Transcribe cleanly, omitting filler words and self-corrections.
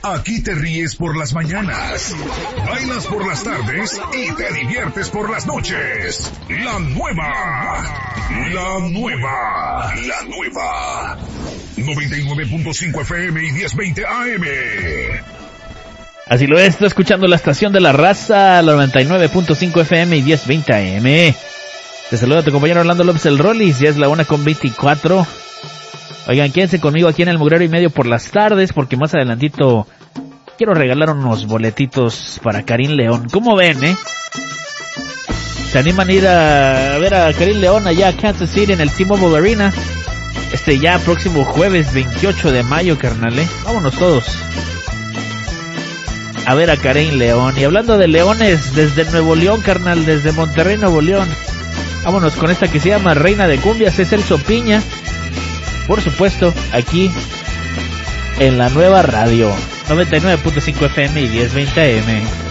Aquí te ríes por las mañanas, bailas por las tardes y te diviertes por las noches. La nueva 99.5 FM y 1020 AM. Así lo es, está escuchando la estación de la raza, la 99.5 FM y 1020 AM. Te saluda tu compañero Orlando López el Rollis, ya es la 1:24. Oigan, quédense conmigo aquí en el Mugrero y Medio por las tardes, porque más adelantito quiero regalar unos boletitos para Karim León. ¿Cómo ven, ¿Se animan a ir a ver a Karim León allá a Kansas City en el T-Mobile Arena? Ya próximo jueves 28 de mayo, carnal, Vámonos todos a ver a Karim León. Y hablando de leones, desde Nuevo León, carnal, desde Monterrey, Nuevo León, vámonos con esta que se llama Reina de Cumbias, es Celso Piña. Por supuesto, aquí en la nueva radio 99.5 FM y 1020 AM.